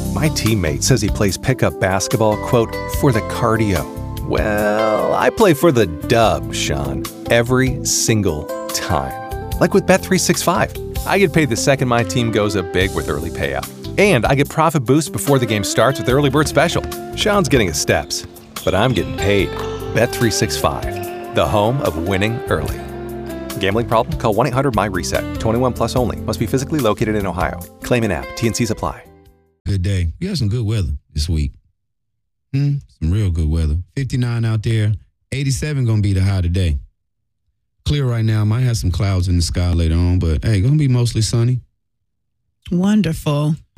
My teammate says he plays pickup basketball, quote, for the cardio. Well, I play for the dub, Sean, every single time. Like with Bet365. I get paid the second my team goes up big with early payout. And I get profit boost before the game starts with the early bird special. Sean's getting his steps, but I'm getting paid. Bet365, the home of winning early. Gambling problem? Call 1-800-MY-RESET. 21 plus only. Must be physically located in Ohio. Claim an app. T&Cs apply. Good day. We got some good weather this week. Some real good weather. 59 out there. 87 going to be the high today. Clear right now. Might have some clouds in the sky later on, but hey, going to be mostly sunny. Wonderful.